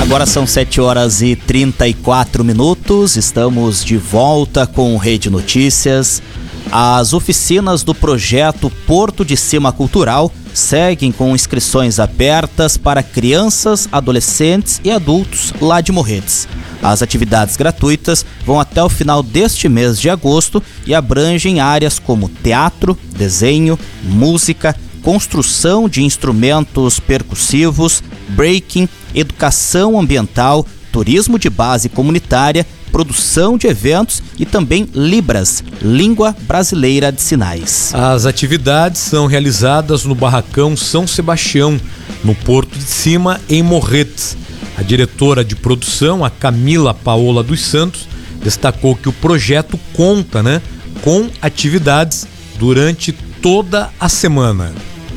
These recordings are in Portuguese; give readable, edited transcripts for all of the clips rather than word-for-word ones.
Agora são 7h34, estamos de volta com o Rede Notícias. As oficinas do projeto Porto de Cima Cultural seguem com inscrições abertas para crianças, adolescentes e adultos lá de Morretes. As atividades gratuitas vão até o final deste mês de agosto e abrangem áreas como teatro, desenho, música, construção de instrumentos percussivos, breaking, educação ambiental, turismo de base comunitária, produção de eventos e também Libras, Língua Brasileira de Sinais. As atividades são realizadas no Barracão São Sebastião, no Porto de Cima, em Morretes. A diretora de produção, a Camila Paola dos Santos, destacou que o projeto conta, com atividades durante toda a semana.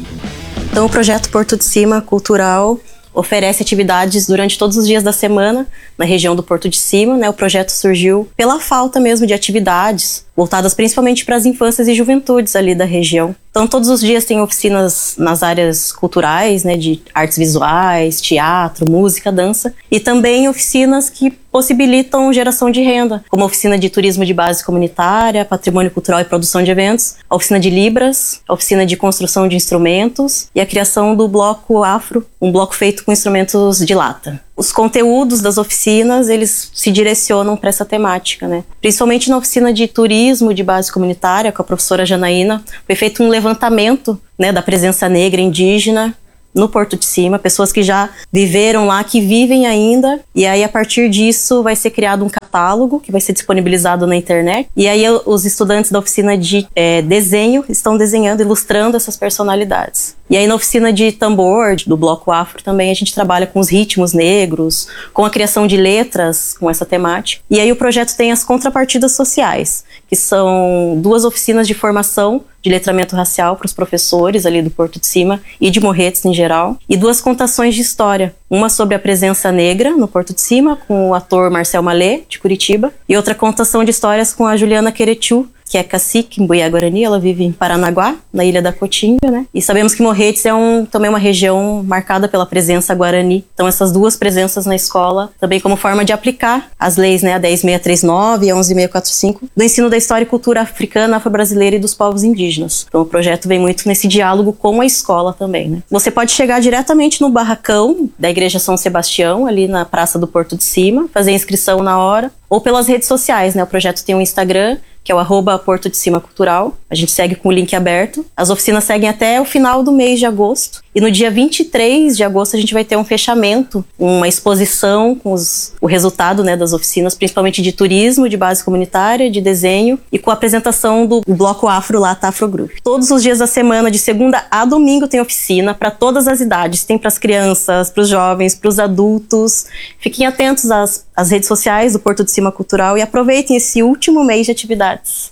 Então, o projeto Porto de Cima Cultural oferece atividades durante todos os dias da semana na região do Porto de Cima, O projeto surgiu pela falta mesmo de atividades voltadas principalmente para as infâncias e juventudes ali da região. Então, todos os dias tem oficinas nas áreas culturais, de artes visuais, teatro, música, dança, e também oficinas que possibilitam geração de renda, como a oficina de turismo de base comunitária, patrimônio cultural e produção de eventos, a oficina de Libras, a oficina de construção de instrumentos e a criação do bloco afro, um bloco feito com instrumentos de lata. Os conteúdos das oficinas, eles se direcionam para essa temática, Principalmente na oficina de turismo de base comunitária, com a professora Janaína, foi feito um levantamento, da presença negra indígena no Porto de Cima, pessoas que já viveram lá, que vivem ainda, e aí a partir disso vai ser criado um catálogo que vai ser disponibilizado na internet, e aí os estudantes da oficina de desenho estão desenhando, ilustrando essas personalidades. E aí na oficina de tambor, do bloco afro também, a gente trabalha com os ritmos negros, com a criação de letras com essa temática. E aí o projeto tem as contrapartidas sociais, que são 2 oficinas de formação de letramento racial para os professores ali do Porto de Cima e de Morretes em geral, e 2 contações de história. Uma sobre a presença negra no Porto de Cima, com o ator Marcel Malê, de Curitiba, e outra contação de histórias com a Juliana Queretiu, que é cacique em Buiá-Guarani, ela vive em Paranaguá, na Ilha da Cotinga, E sabemos que Morretes é também uma região marcada pela presença guarani. Então essas 2 presenças na escola, também como forma de aplicar as leis, a 10.639 e a 11.645, do ensino da história e cultura africana, afro-brasileira e dos povos indígenas. Então o projeto vem muito nesse diálogo com a escola também, Você pode chegar diretamente no barracão da Igreja São Sebastião, ali na Praça do Porto de Cima, fazer a inscrição na hora, ou pelas redes sociais, O projeto tem um Instagram, que é o @Porto de Cima Cultural. A gente segue com o link aberto. As oficinas seguem até o final do mês de agosto. E no dia 23 de agosto a gente vai ter um fechamento, uma exposição com o resultado, das oficinas, principalmente de turismo, de base comunitária, de desenho, e com a apresentação do bloco afro lá, Afro Group. Todos os dias da semana, de segunda a domingo, tem oficina para todas as idades. Tem para as crianças, para os jovens, para os adultos. Fiquem atentos às redes sociais do Porto de Cima Cultural e aproveitem esse último mês de atividades.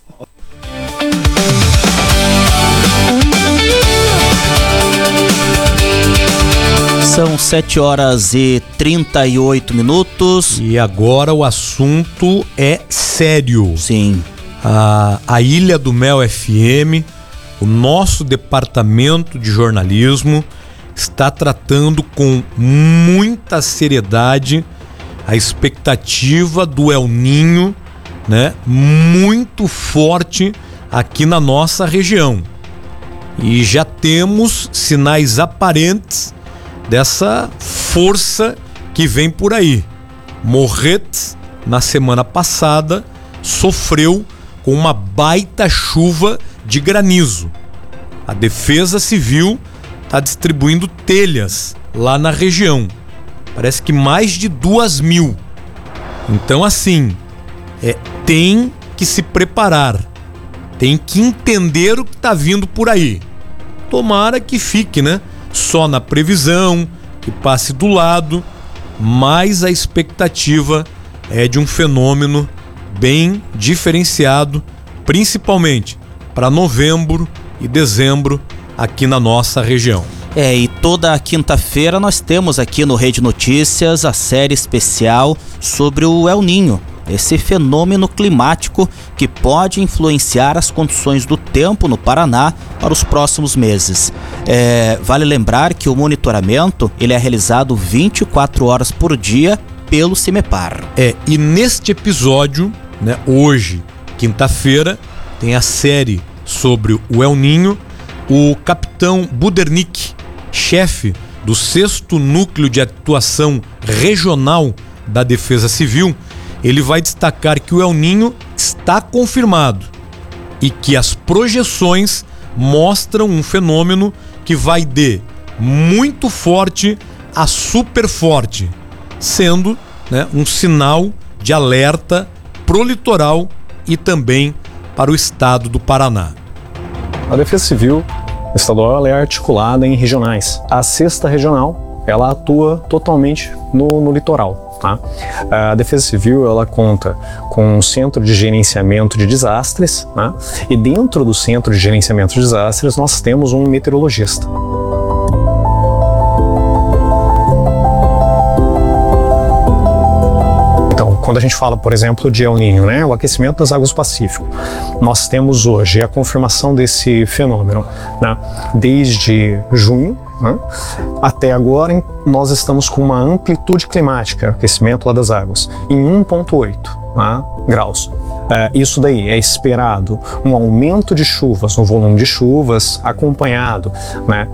São 7h38. E agora o assunto é sério. Sim. A Ilha do Mel FM, o nosso departamento de jornalismo, está tratando com muita seriedade a expectativa do El Niño, muito forte aqui na nossa região. E já temos sinais aparentes dessa força que vem por aí. Morretes, na semana passada, sofreu com uma baita chuva de granizo. A Defesa Civil está distribuindo telhas lá na região. Parece que mais de 2.000. Então, assim, tem que se preparar. Tem que entender o que está vindo por aí. Tomara que fique, só na previsão, que passe do lado, mas a expectativa é de um fenômeno bem diferenciado, principalmente para novembro e dezembro aqui na nossa região. E toda quinta-feira nós temos aqui no Rede Notícias a série especial sobre o El Niño. esse fenômeno climático que pode influenciar as condições do tempo no Paraná para os próximos meses. Vale lembrar que o monitoramento ele é realizado 24 horas por dia pelo CIMEPAR. E neste episódio, né, hoje, quinta-feira, tem a série sobre o El Ninho. O capitão Budernick, chefe do 6º Núcleo de Atuação Regional da Defesa Civil, ele vai destacar que o El Ninho está confirmado e que as projeções mostram um fenômeno que vai de muito forte a super forte, sendo, né, um sinal de alerta pro litoral e também para o estado do Paraná. A Defesa Civil Estadual ela é articulada em regionais. A 6ª Regional ela atua totalmente no litoral. Tá? A Defesa Civil ela conta com um centro de gerenciamento de desastres, tá? E dentro do centro de gerenciamento de desastres nós temos um meteorologista. Quando a gente fala, por exemplo, de El Ninho, né, o aquecimento das águas do Pacífico, nós temos hoje a confirmação desse fenômeno, né, desde junho, né, até agora nós estamos com uma amplitude climática, aquecimento lá das águas, em 1,8 graus. Isso daí é esperado um aumento de chuvas, um volume de chuvas acompanhado, né,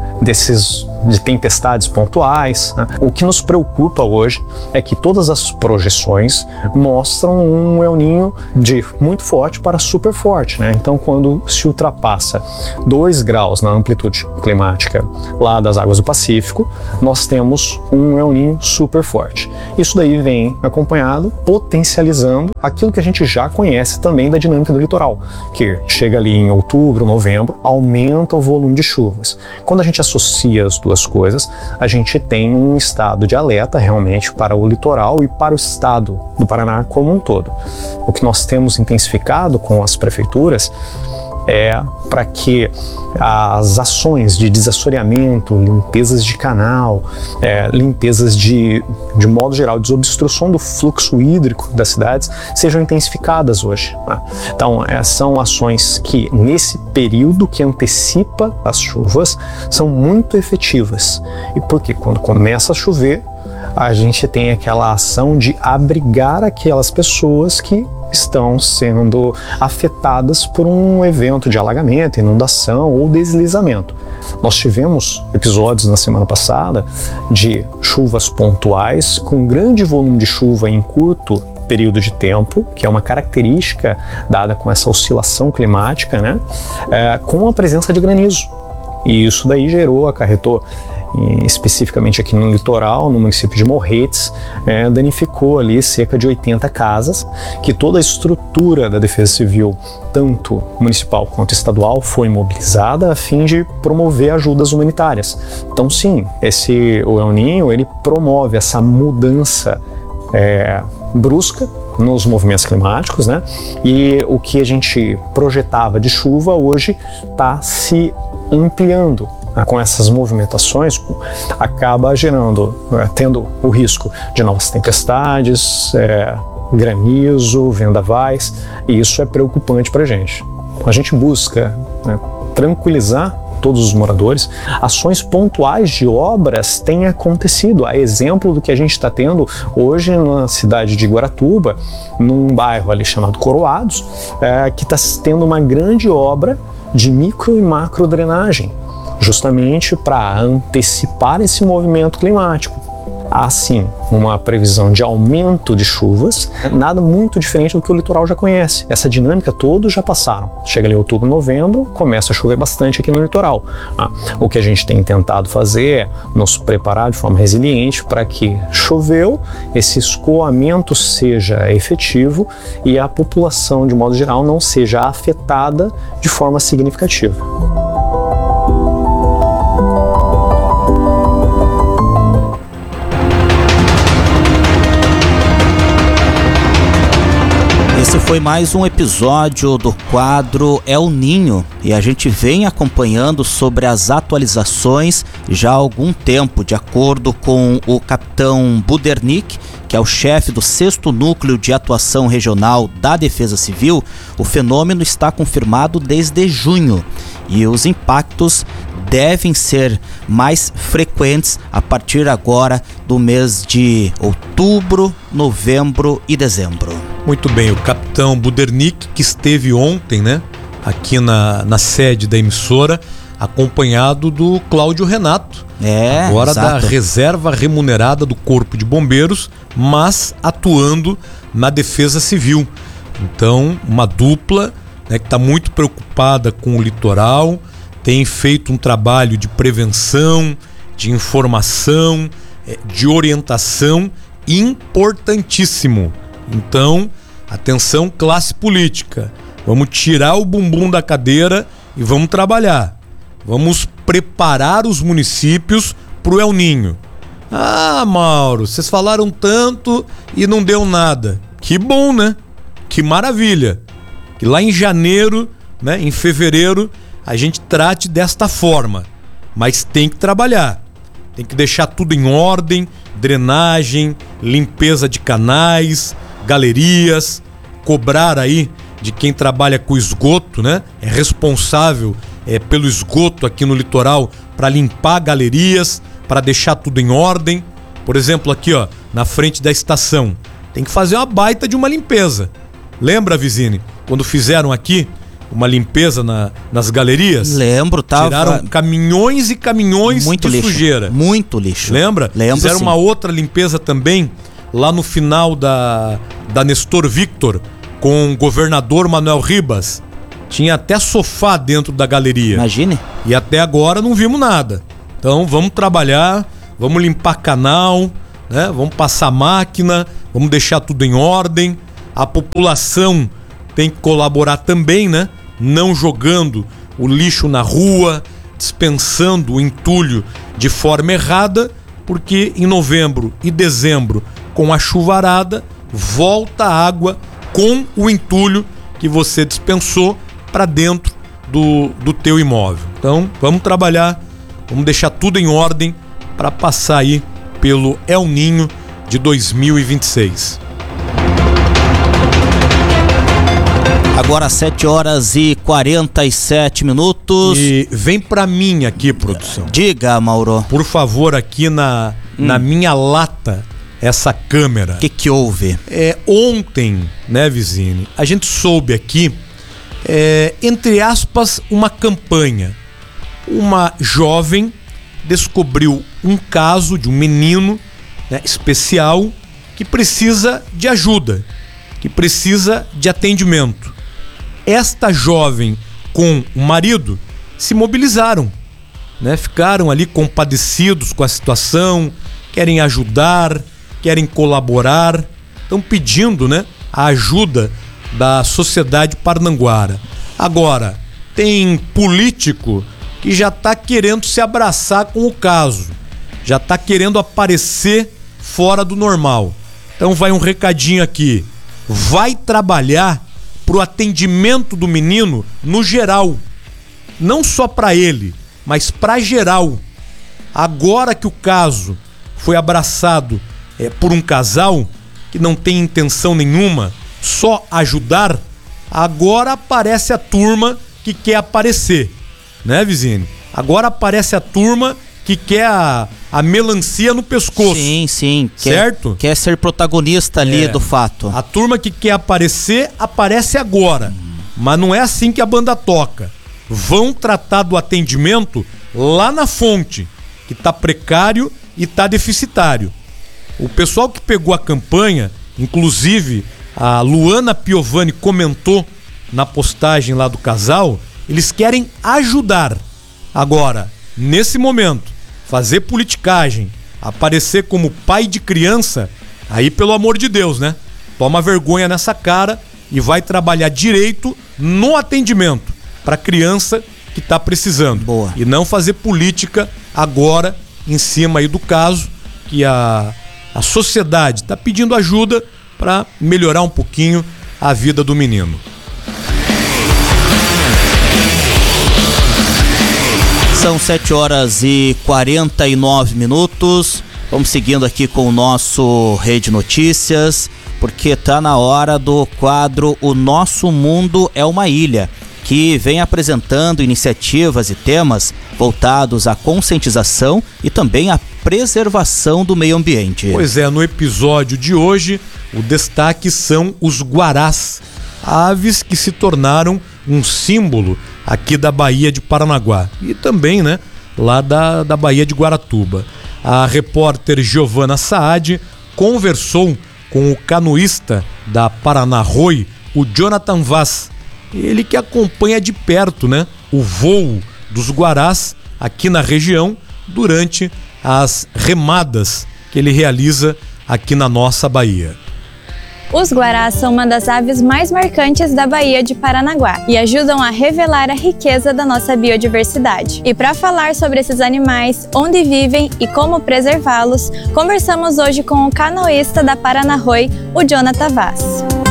de tempestades pontuais, né? O que nos preocupa hoje é que todas as projeções mostram um El Ninho de muito forte para super forte, né? Então, quando se ultrapassa 2 graus na amplitude climática lá das águas do Pacífico, nós temos um El Ninho super forte. Isso daí vem acompanhado, potencializando aquilo que a gente já conhece também da dinâmica do litoral, que chega ali em outubro, novembro, aumenta o volume de chuvas. Quando a gente associa as duas coisas, a gente tem um estado de alerta realmente para o litoral e para o estado do Paraná como um todo. O que nós temos intensificado com as prefeituras é para que as ações de desassoreamento, limpezas de canal, limpezas de modo geral, desobstrução do fluxo hídrico das cidades sejam intensificadas hoje, né? Então, são ações que nesse período que antecipa as chuvas são muito efetivas. E porque quando começa a chover, a gente tem aquela ação de abrigar aquelas pessoas que estão sendo afetadas por um evento de alagamento, inundação ou deslizamento. Nós tivemos episódios na semana passada de chuvas pontuais com grande volume de chuva em curto período de tempo, que é uma característica dada com essa oscilação climática, né, com a presença de granizo. E isso daí acarretou especificamente aqui no litoral, no município de Morretes, danificou ali cerca de 80 casas, que toda a estrutura da Defesa Civil, tanto municipal quanto estadual, foi mobilizada a fim de promover ajudas humanitárias. Então sim, o El Ninho, ele promove essa mudança brusca nos movimentos climáticos, né? E o que a gente projetava de chuva hoje está se ampliando. Com essas movimentações, acaba tendo o risco de novas tempestades, granizo, vendavais, e isso é preocupante para a gente. A gente busca, né, tranquilizar todos os moradores. Ações pontuais de obras têm acontecido, a exemplo do que a gente está tendo hoje na cidade de Guaratuba, num bairro ali chamado Coroados, que está tendo uma grande obra de micro e macro drenagem, justamente para antecipar esse movimento climático. Há sim uma previsão de aumento de chuvas, nada muito diferente do que o litoral já conhece. Essa dinâmica todos já passaram. Chega ali em outubro, novembro, começa a chover bastante aqui no litoral. O que a gente tem tentado fazer é nos preparar de forma resiliente para que choveu, esse escoamento seja efetivo e a população, de modo geral, não seja afetada de forma significativa. Esse Foi mais um episódio do quadro El Ninho e a gente vem acompanhando sobre as atualizações já há algum tempo. De acordo com o capitão Budernik, que é o chefe do 6º Núcleo de Atuação Regional da Defesa Civil, o fenômeno está confirmado desde junho e os impactos devem ser mais frequentes a partir agora do mês de outubro, novembro e dezembro. Muito bem, o capitão Budernik, que esteve ontem, né, aqui na sede da emissora, acompanhado do Cláudio Renato, agora exato, da reserva remunerada do Corpo de Bombeiros, mas atuando na Defesa Civil. Então, uma dupla, né, que está muito preocupada com o litoral, tem feito um trabalho de prevenção, de informação, de orientação importantíssimo. Então, atenção, classe política, vamos tirar o bumbum da cadeira e vamos trabalhar. Vamos preparar os municípios para o El Ninho. Ah, Mauro, vocês falaram tanto e não deu nada. Que bom, né? Que maravilha. Que lá em janeiro, né, em fevereiro, a gente trate desta forma. Mas tem que trabalhar. Tem que deixar tudo em ordem, drenagem, limpeza de canais, galerias, cobrar aí de quem trabalha com esgoto, né? É responsável pelo esgoto aqui no litoral para limpar galerias, para deixar tudo em ordem. Por exemplo, aqui, ó, na frente da estação, tem que fazer uma baita de uma limpeza. Lembra, Vizine, quando fizeram aqui uma limpeza nas galerias? Lembro, tava... Tiraram caminhões e caminhões muito de lixo, sujeira. muito lixo. Lembra? Lembro, fizeram sim. uma outra limpeza também lá no final da Nestor Victor com o governador Manuel Ribas. Tinha até sofá dentro da galeria. Imagine. E até agora não vimos nada. Então vamos trabalhar, vamos limpar canal, né? Vamos passar máquina, vamos deixar tudo em ordem. A população tem que colaborar também, né? Não jogando o lixo na rua, dispensando o entulho de forma errada, porque em novembro e dezembro, com a chuvarada, volta a água com o entulho que você dispensou para dentro do teu imóvel. Então vamos trabalhar, vamos deixar tudo em ordem para passar aí pelo El Ninho de 2026. Agora 7h47. E vem pra mim aqui, produção. Diga, Mauro. Por favor, aqui na minha lata, essa câmera. O que houve? Ontem, né, Vizine, a gente soube aqui, entre aspas, uma campanha. Uma jovem descobriu um caso de um menino, né, especial que precisa de ajuda, que precisa de atendimento. Esta jovem com o marido se mobilizaram, né? Ficaram ali compadecidos com a situação, querem ajudar, querem colaborar, estão pedindo, né, a ajuda da sociedade parnanguara. Agora, tem político que já está querendo se abraçar com o caso, já está querendo aparecer fora do normal. Então vai um recadinho aqui, vai trabalhar pro atendimento do menino no geral, não só para ele, mas para geral. Agora que o caso foi abraçado por um casal que não tem intenção nenhuma, só ajudar, agora aparece a turma que quer aparecer, né, Vizine? Agora aparece a turma que quer a melancia no pescoço. Sim. Certo? Quer ser protagonista ali do fato. A turma que quer aparecer, aparece agora. Mas não é assim que a banda toca. Vão tratar do atendimento lá na fonte, que tá precário e tá deficitário. O pessoal que pegou a campanha, inclusive a Luana Piovani comentou na postagem lá do casal, eles querem ajudar. Agora, nesse momento, fazer politicagem, aparecer como pai de criança, aí pelo amor de Deus, né? Toma vergonha nessa cara e vai trabalhar direito no atendimento para criança que tá precisando. Boa. E não fazer política agora em cima aí do caso que a sociedade tá pedindo ajuda para melhorar um pouquinho a vida do menino. São 7h49. Vamos seguindo aqui com o nosso Rede Notícias, porque tá na hora do quadro O Nosso Mundo é uma Ilha, que vem apresentando iniciativas e temas voltados à conscientização e também à preservação do meio ambiente. Pois é, no episódio de hoje, o destaque são os guarás, aves que se tornaram um símbolo aqui da Baía de Paranaguá e também, né, lá da Baía de Guaratuba. A repórter Giovana Saad conversou com o canoísta da Paranarroi, o Jonathan Vaz, ele que acompanha de perto, né, o voo dos guarás aqui na região durante as remadas que ele realiza aqui na nossa Bahia. Os guarás são uma das aves mais marcantes da Baía de Paranaguá e ajudam a revelar a riqueza da nossa biodiversidade. E para falar sobre esses animais, onde vivem e como preservá-los, conversamos hoje com o canoísta da Paranarroi, o Jonathan Vaz.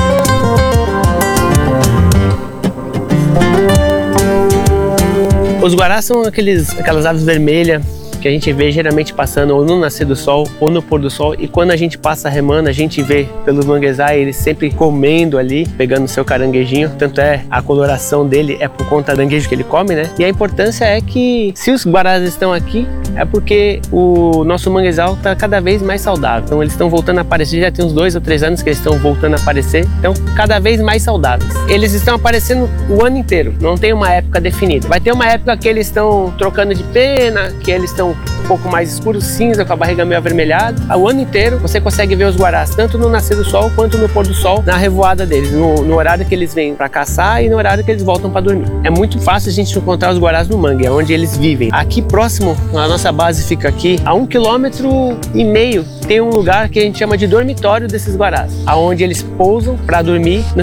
Os guarás são aquelas aves vermelhas que a gente vê geralmente passando ou no nascer do sol ou no pôr do sol, e quando a gente passa remando, a gente vê pelos manguezais eles sempre comendo ali, pegando seu caranguejinho, tanto é a coloração dele é por conta do caranguejo que ele come, né? E a importância é que se os guarás estão aqui, é porque o nosso manguezal está cada vez mais saudável. Então eles estão voltando a aparecer, já tem uns 2 ou 3 anos que eles estão voltando a aparecer, então cada vez mais saudáveis. Eles estão aparecendo o ano inteiro, não tem uma época definida. Vai ter uma época que eles estão trocando de pena, que eles estão um pouco mais escuro, cinza, com a barriga meio avermelhada. O ano inteiro você consegue ver os guarás, tanto no nascer do sol quanto no pôr do sol, na revoada deles, no horário que eles vêm para caçar e no horário que eles voltam para dormir. É muito fácil a gente encontrar os guarás no mangue, é onde eles vivem. Aqui próximo, a nossa base fica aqui, a 1,5 km, tem um lugar que a gente chama de dormitório desses guarás, aonde eles pousam para dormir.